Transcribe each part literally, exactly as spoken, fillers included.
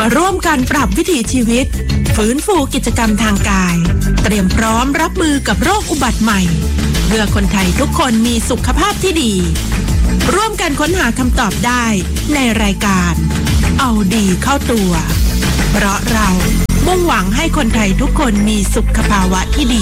ร่วมกันปรับวิถีชีวิตฟื้นฟูกิจกรรมทางกายเตรียมพร้อมรับมือกับโรคอุบัติใหม่เพื่อคนไทยทุกคนมีสุขภาพที่ดีร่วมกันค้นหาคำตอบได้ในรายการเอาดีเข้าตัวเพราะเรามุ่งหวังให้คนไทยทุกคนมีสุขภาวะที่ดี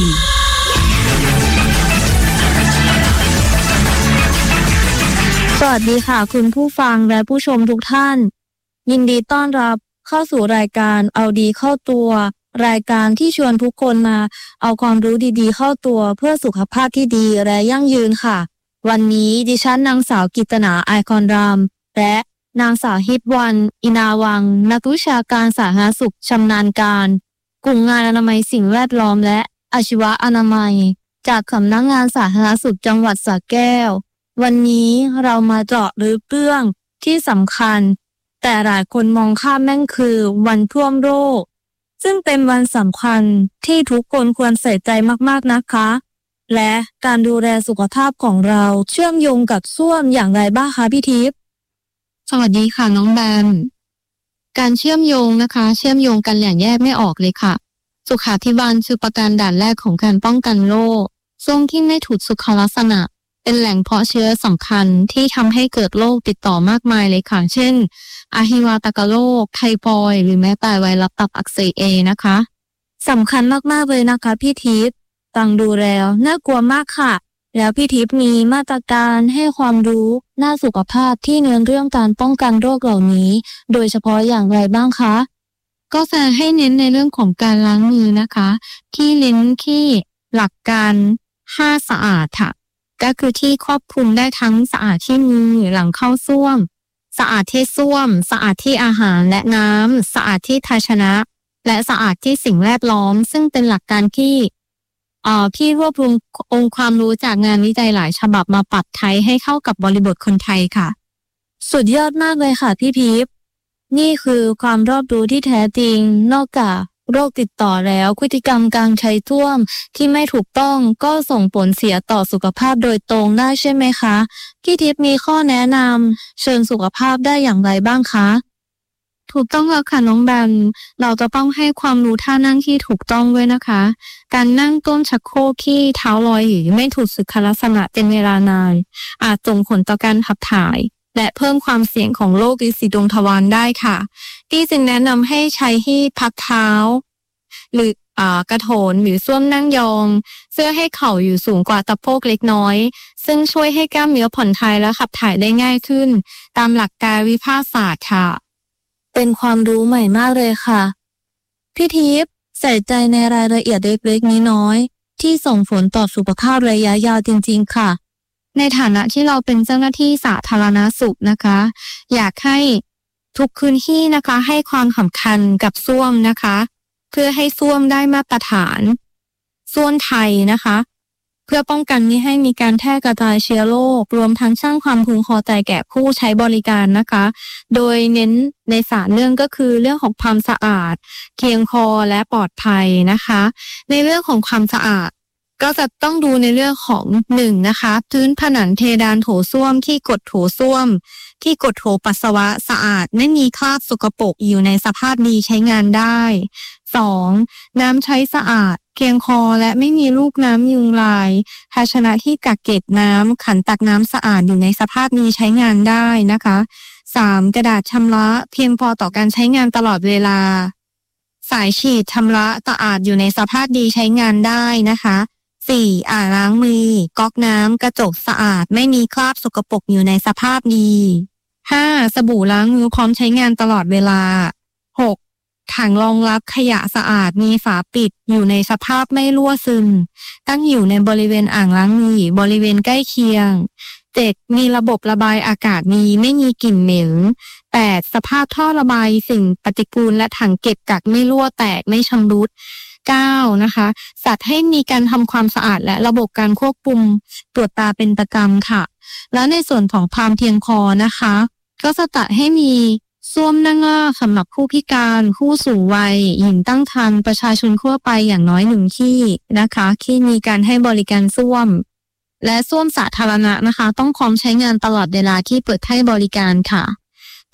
สวัสดีค่ะคุณผู้ฟังและผู้ชมทุกท่านยินดีต้อนรับเข้าสู่รายการเอาดีเข้าตัวรายการที่ชวนทุกคนมาเอาความรู้ดีๆเข้าตัวเพื่อสุขภาพที่ดีและยั่งยืนค่ะวันนี้ดิฉันนางสาวกิตนาไอคอนรามและนางสาวฮิตวันอินาวังนักวิชาการสาธารณสุขชำนาญการกลุ่มงานอนามัยสิ่งแวดล้อมและอาชีวะอนามัยจากสำนักงานสาธารณสุขจังหวัดสระแก้ววันนี้เรามาเจาะลึกเรื่องที่สำคัญแต่หลายคนมองข้ามนั่นคือวันท่วมโรคซึ่งเป็นวันสำคัญที่ทุกคนควรใส่ใจมากๆนะคะและการดูแลสุขภาพของเราเชื่อมโยงกับส้วมอย่างไรบ้างคะพี่ทิพย์สวัสดีค่ะน้องแบมการเชื่อมโยงนะคะเชื่อมโยงกันอย่างแยกไม่ออกเลยค่ะสุขาภิบาลคือประการด่านแรกของการป้องกันโรคส้วมที่ไม่ถูกสุขลักษณะเป็นแหล่งเพาะเชื้อสำคัญที่ทำให้เกิดโรคติดต่อมากมายเลยค่ะเช่นอะฮิวาตกโรคไทฟอยด์หรือแม้แต่ไวรัสตับอักเสบเอนะคะสำคัญมากๆเลยนะคะพี่ทิพย์ฟังดูแล้วน่ากลัวมากค่ะแล้วพี่ทิพย์มีมาตรการให้ความรู้ด้านสุขภาพที่เน้นเรื่องการป้องกันโรคเหล่านี้โดยเฉพาะอย่างไรบ้างคะก็จะให้เน้นในเรื่องของการล้างมือนะคะที่เน้นที่หลักการห้าสะอาดค่ะก็คือที่ครอบคลุมได้ทั้งสะอาดที่มือหลังเข้าส้วมสะอาดที่ส้วมสะอาดที่อาหารและน้ำสะอาดที่ภาชนะและสะอาดที่สิ่งแวดล้อมซึ่งเป็นหลักการที่เอ่อพี่รวบรวมองค์ความรู้จากงานวิจัยหลายฉบับมาปรับใช้ให้เข้ากับบริบทคนไทยค่ะสุดยอดมากเลยค่ะพี่ทิพย์นี่คือความรอบรู้ที่แท้จริงนอกจากโรคติดต่อแล้วพฤติกรรมการใช้ส้วมที่ไม่ถูกต้องก็ส่งผลเสียต่อสุขภาพโดยตรงได้ใช่ไหมคะพี่ทิพย์มีข้อแนะนำเชิงสุขภาพได้อย่างไรบ้างคะถูกต้องแล้วค่ะน้องแบมเราจะต้องให้ความรู้ท่านั่งที่ถูกต้องด้วยนะคะการนั่งก้นชักโครกที่เท้าลอยหรือไม่ถูกสุขลักษณะเป็นเวลานานอาจส่งผลต่อการขับถ่ายและเพิ่มความเสี่ยงของโรคฤทธิ์สีดวงทวารได้ค่ะที่จึงแนะนำให้ใช้ที่พักเท้าหรืออ่ากระโถนหรือส้วมนั่งยองเพื่อให้เข่าอยู่สูงกว่าสะโพกเล็กน้อยซึ่งช่วยให้กล้ามเนื้อผ่อนคลายและขับถ่ายได้ง่ายขึ้นตามหลักกายวิภาคศาสตร์ค่ะเป็นความรู้ใหม่มากเลยค่ะพี่ทิพย์ใส่ใจในรายละเอียดเล็กๆน้อยๆที่ส่งผลต่อสุขภาพระยะยาวจริงๆค่ะในฐานะที่เราเป็นเจ้าหน้าที่สาธารณสุขนะคะอยากให้ทุกพื้นที่นะคะให้ความสำคัญกับส้วมนะคะเพื่อให้ส้วมได้มาตรฐานส้วมไทยนะคะเพื่อป้องกันไม่ให้มีการแพร่กระจายเชื้อโรครวมทั้งสร้างความพึงพอใจแก่ผู้ใช้บริการนะคะโดยเน้นในสามเรื่องก็คือเรื่องของความสะอาดเพียงพอและปลอดภัยนะคะในเรื่องของความสะอาดก็จะต้องดูในเรื่องของหนึ่งนะคะพื้นผนังเพดานโถส้วมที่กดโถส้วมที่กดโถปัสสาวะสะอาดไม่มีคราบสกปรกอยู่ในสภาพดีใช้งานได้สองน้ำใช้สะอาดเพียงพอและไม่มีลูกน้ำยุงลายภาชนะที่กักเก็บน้ำขันตักน้ำสะอาดอยู่ในสภาพดีใช้งานได้นะคะสามกระดาษชำระเพียงพอต่อการใช้งานตลอดเวลาสายฉีดชำระสะอาดอยู่ในสภาพดีใช้งานได้นะคะสี่อ่างล้างมือก๊อกน้ำกระจกสะอาดไม่มีคราบสกปรกอยู่ในสภาพดีห้าสบู่ล้างมือพร้อมใช้งานตลอดเวลาหกถังรองรับขยะสะอาดมีฝาปิดอยู่ในสภาพไม่รั่วซึมตั้งอยู่ในบริเวณอ่างล้างมือบริเวณใกล้เคียงเจ็ดมีระบบระบายอากาศดีไม่มีกลิ่นเหม็นแปดสภาพท่อระบายสิ่งปฏิกูลและถังเก็บกักไม่รั่วแตกไม่ชำรุดเก้านะคะจัดให้มีการทำความสะอาดและระบบการควบคุมตรวจตาเป็นประจำค่ะแล้วในส่วนของความเพียงพอนะคะก็จะจัดให้มีส้วมนั่งล่าสำหรับผู้พิการผู้สูงวัยหญิงตั้งครรภ์ประชาชนทั่วไปอย่างน้อยหนึ่งที่นะคะที่มีการให้บริการส้วมและส้วมสาธารณะนะคะต้องพร้อมใช้งานตลอดเวลาที่เปิดให้บริการค่ะ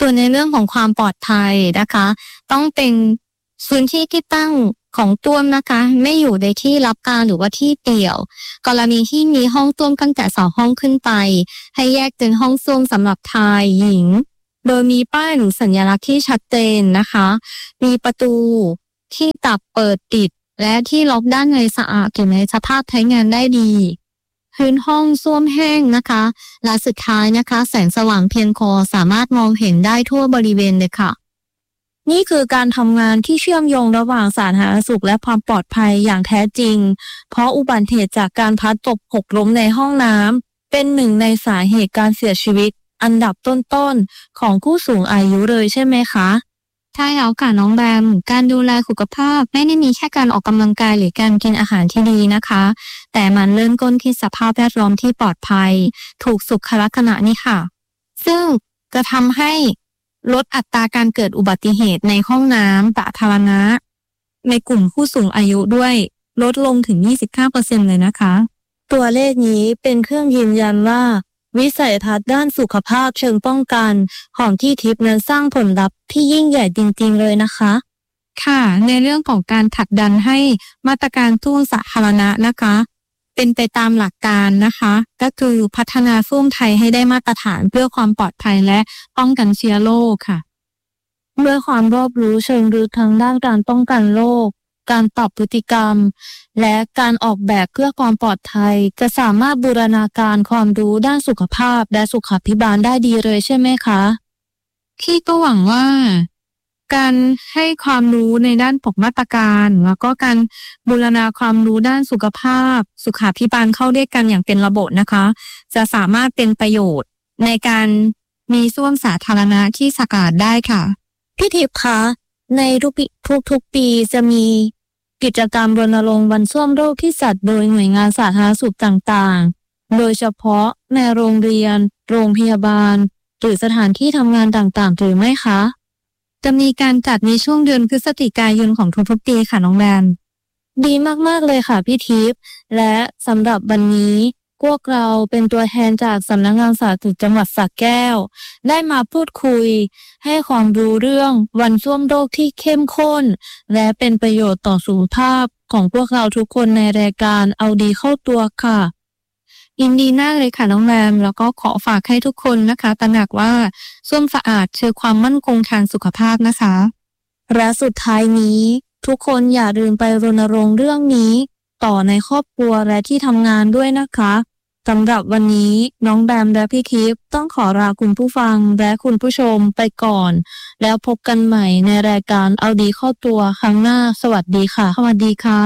ตัวในเรื่องของความปลอดภัยนะคะต้องเป็นพื้นที่ที่ตั้งของต้วมนะคะไม่อยู่ในที่รับการหรือว่าที่เปี่ยวกรณีที่มีห้องต้วมตั้งแต่สองห้องขึ้นไปให้แยกเป็นห้องส้วมสำหรับชายหญิงโดยมีป้ายหรือสัญลักษณ์ที่ชัดเจนนะคะมีประตูที่ตับเปิดปิดและที่ล็อกด้านในสะอาดอยู่ในสภาพใช้งานได้ดีพื้นห้องส้วมแห้งนะคะและสุดท้ายนะคะแสงสว่างเพียงพอสามารถมองเห็นได้ทั่วบริเวณเลยค่ะนี่คือการทำงานที่เชื่อมโยงระหว่างสาธารณสุขและความปลอดภัยอย่างแท้จริงเพราะอุบัติเหตุจากการพลัดตกหกล้มในห้องน้ำเป็นหนึ่งในสาเหตุการเสียชีวิตอันดับต้นๆของผู้สูงอายุเลยใช่ไหมคะใช่แล้วค่ะน้องแบมการดูแลสุขภาพไม่ได้มีแค่การออกกำลังกายหรือการกินอาหารที่ดีนะคะแต่มันเริ่มต้นที่สภาพแวดล้อมที่ปลอดภัยถูกสุขลักษณะนี่ค่ะซึ่งจะทำให้ลดอัตราการเกิดอุบัติเหตุในห้องน้ำสาธารณะในกลุ่มผู้สูงอายุด้วยลดลงถึง ยี่สิบห้าเปอร์เซ็นต์ เลยนะคะตัวเลขนี้เป็นเครื่องยืนยันว่าวิสัยทัศน์ด้านสุขภาพเชิงป้องกันของที่ทิพย์นั้นสร้างผลลัพธ์ที่ยิ่งใหญ่จริงๆเลยนะคะค่ะในเรื่องของการผลักดันให้มาตรการส้วมสาธารณะนะคะเป็นไปตามหลักการนะคะก็คือพัฒนาส้วมไทยให้ได้มาตรฐานเพื่อความปลอดภัยและป้องกันเชื้อโรคค่ะด้วยความรอบรู้เชิงลึกทางด้านการป้องกันโรคการปรับพฤติกรรมและการออกแบบเพื่อความปลอดภัยจะสามารถบูรณาการความรู้ด้านสุขภาพและสุขาภิบาลได้ดีเลยใช่ไหมคะพี่ก็หวังว่าการให้ความรู้ในด้านปกมาตรการแล้วก็การบูรณาความรู้ด้านสุขภาพสุขาภิบาลเข้าด้วยกันอย่างเป็นระบบนะคะจะสามารถเป็นประโยชน์ในการมีส้วมสาธารณะที่สะอาดได้ค่ะพี่ทิพย์คะในทุกปีทุกๆปีจะมีกิจกรรมรณรงค์วันส้วมโรคที่จัดโดยหน่วยงานสาธารณสุขต่างๆโดยเฉพาะในโรงเรียนโรงพยาบาลหรือสถานที่ทำงานต่างๆหรือไม่คะจะมีการจัดในช่วงเดือนพฤศจิกายนของทุกๆปีค่ะน้องแบนดีมากๆเลยค่ะพี่ทิพย์และสำหรับวันนี้พวกเราเป็นตัวแทนจากสำนักงานสาธารณสุขจังหวัดสระแก้วได้มาพูดคุยให้ความรู้เรื่องวันส้วมโรคที่เข้มข้นและเป็นประโยชน์ต่อสุขภาพของพวกเราทุกคนในรายการเอาดีเข้าตัวค่ะยินดีมากเลยค่ะน้องแรมแล้วก็ขอฝากให้ทุกคนนะคะตระหนักว่าส้วมสะอาดคือความมั่นคงทางสุขภาพนะคะและสุดท้ายนี้ทุกคนอย่าลืมไปรณรงค์เรื่องนี้ต่อในครอบครัวและที่ทำงานด้วยนะคะสำหรับวันนี้น้องแบมและพี่ทิพย์ต้องขอลาคุณผู้ฟังและคุณผู้ชมไปก่อนแล้วพบกันใหม่ในรายการเอาดีเข้าตัวครั้งหน้าสวัสดีค่ะสวัสดีค่ะ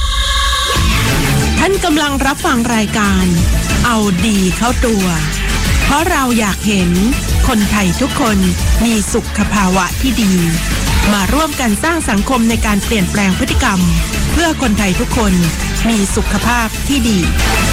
ท่านกำลังรับฟังรายการเอาดีเข้าตัวเพราะเราอยากเห็นคนไทยทุกคนมีสุขภาวะที่ดีมาร่วมกันสร้างสังคมในการเปลี่ยนแปลงพฤติกรรมเพื่อคนไทยทุกคนมีสุขภาพที่ดี